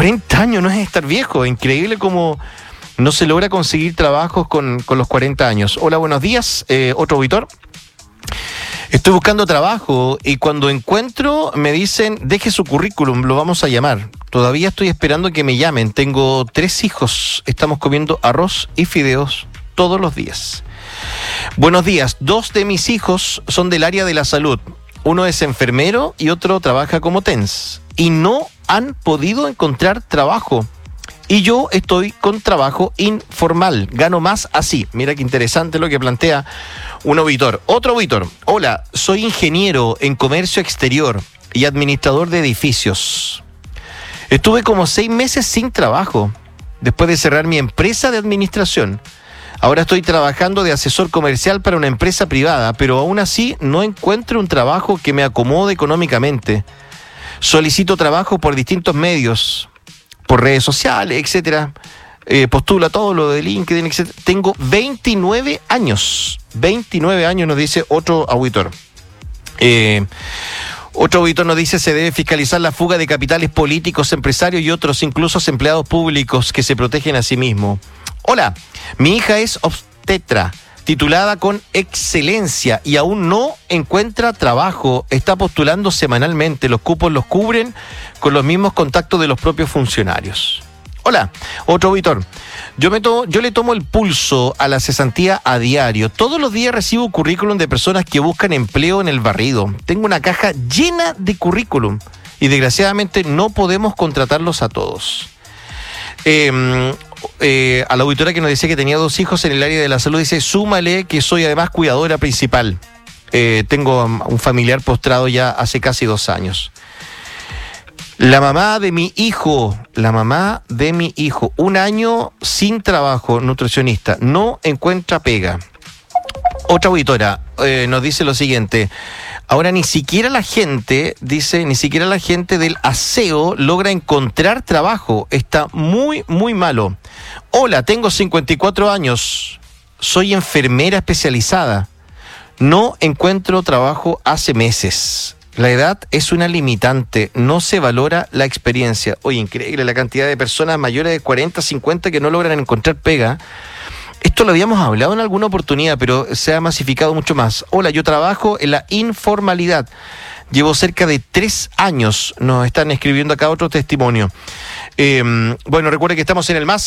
40 años no es estar viejo. Increíble cómo no se logra conseguir trabajos con los 40 años. Hola, buenos días. Otro auditor. Estoy buscando trabajo y cuando encuentro me dicen, deje su currículum, lo vamos a llamar. Todavía estoy esperando que me llamen. Tengo 3 hijos. Estamos comiendo arroz y fideos todos los días. Buenos días. 2 de mis hijos son del área de la salud. Uno es enfermero y otro trabaja como TENS. Y no han podido encontrar trabajo. Y yo estoy con trabajo informal. Gano más así. Mira qué interesante lo que plantea un auditor. Otro auditor. Hola, soy ingeniero en comercio exterior y administrador de edificios. Estuve como 6 meses sin trabajo después de cerrar mi empresa de administración. Ahora estoy trabajando de asesor comercial para una empresa privada, pero aún así no encuentro un trabajo que me acomode económicamente. Solicito trabajo por distintos medios, por redes sociales, etcétera. Postula todo lo de LinkedIn, etcétera. Tengo 29 años. 29 años, nos dice otro auditor. Otro auditor nos dice se debe fiscalizar la fuga de capitales políticos, empresarios y otros, incluso empleados públicos que se protegen a sí mismos. Hola, mi hija es obstetra, titulada con excelencia y aún no encuentra trabajo. Está postulando semanalmente. Los cupos los cubren con los mismos contactos de los propios funcionarios. Hola, otro auditor. Yo le tomo el pulso a la cesantía a diario. Todos los días recibo currículum de personas que buscan empleo en el barrido. Tengo una caja llena de currículum y desgraciadamente no podemos contratarlos a todos. A la auditora que nos decía que tenía 2 hijos en el área de la salud, dice, súmale que soy además cuidadora principal. Tengo un familiar postrado ya hace casi 2 años. La mamá de mi hijo, 1 año sin trabajo, nutricionista, no encuentra pega. Otra auditora nos dice lo siguiente. Ahora ni siquiera la gente del aseo logra encontrar trabajo. Está muy, muy malo. Hola, tengo 54 años. Soy enfermera especializada. No encuentro trabajo hace meses. La edad es una limitante. No se valora la experiencia. Oye, increíble la cantidad de personas mayores de 40, 50 que no logran encontrar pega. Esto lo habíamos hablado en alguna oportunidad, pero se ha masificado mucho más. Hola, yo trabajo en la informalidad. Llevo cerca de 3 años. Nos están escribiendo acá otro testimonio. Bueno, recuerden que estamos en el más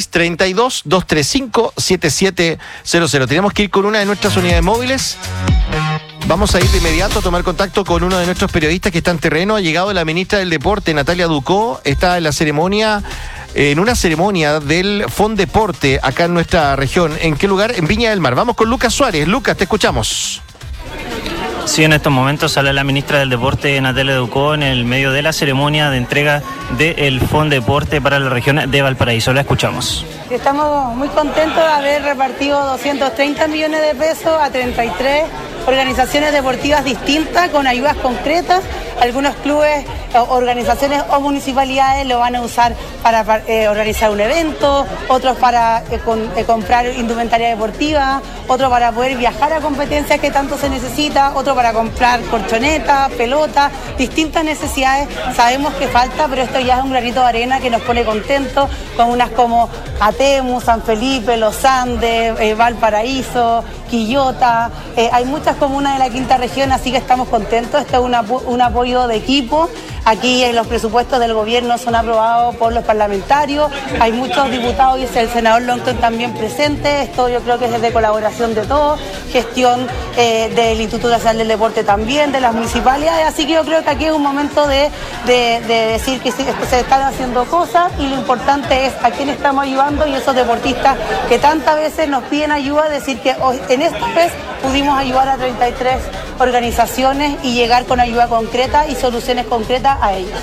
5632-235-7700. Tenemos que ir con una de nuestras unidades móviles. Vamos a ir de inmediato a tomar contacto con uno de nuestros periodistas que está en terreno. Ha llegado la ministra del Deporte, Natalia Ducó. Está en la ceremonia... en una ceremonia del Fondeporte acá en nuestra región. ¿En qué lugar? En Viña del Mar. Vamos con Lucas Suárez. Lucas, te escuchamos. Sí, en estos momentos sale la ministra del Deporte, Natalia Ducó, en el medio de la ceremonia de entrega del Fondeporte para la región de Valparaíso. La escuchamos. Estamos muy contentos de haber repartido 230 millones de pesos a 33 organizaciones deportivas distintas con ayudas concretas. Algunos clubes, organizaciones o municipalidades lo van a usar para organizar un evento, otros para comprar indumentaria deportiva, otros para poder viajar a competencias que tanto se necesita, otros para comprar colchonetas, pelotas, distintas necesidades. Sabemos que falta, pero esto ya es un granito de arena que nos pone contentos, con unas como Atemu, San Felipe, Los Andes, Valparaíso, Quillota. Hay muchas comunas de la quinta región, así que estamos contentos. Este es un apoyo de equipo. Aquí los presupuestos del gobierno son aprobados por los parlamentarios. Hay muchos diputados y el senador Longton también presente. Esto yo creo que es de colaboración de todos, gestión del Instituto Nacional del Deporte también, de las municipalidades. Así que yo creo que aquí es un momento de decir que se están haciendo cosas y lo importante es a quién estamos ayudando y esos deportistas que tantas veces nos piden ayuda, decir que hoy, en esta vez pudimos ayudar a 33 organizaciones y llegar con ayuda concreta y soluciones concretas a ellos.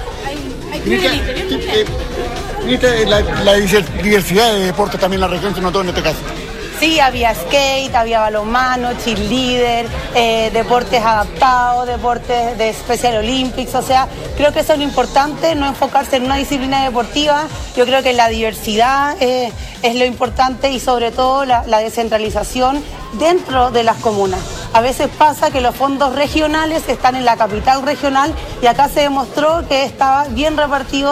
La diversidad de deportes también en la región se notó en este caso. Sí, había skate, había balonmano, cheerleader, deportes adaptados, deportes de Special Olympics, o sea, creo que eso es lo importante, no enfocarse en una disciplina deportiva. Yo creo que la diversidad es lo importante y sobre todo la descentralización dentro de las comunas. A veces pasa que los fondos regionales están en la capital regional y acá se demostró que estaba bien repartido